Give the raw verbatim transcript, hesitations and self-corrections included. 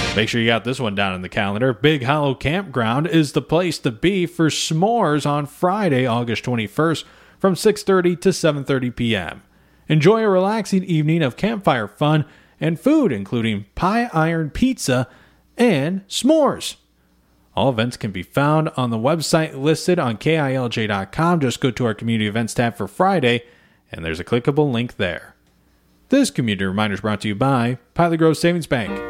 Make sure you got this one down in the calendar. Big Hollow Campground is the place to be for s'mores on Friday, August twenty-first from six thirty to seven thirty p.m. Enjoy a relaxing evening of campfire fun and food, including pie iron pizza and s'mores. All events can be found on the website listed on K I L J dot com. Just go to our community events tab for Friday, and there's a clickable link there. This community reminder is brought to you by Pilot Grove Savings Bank.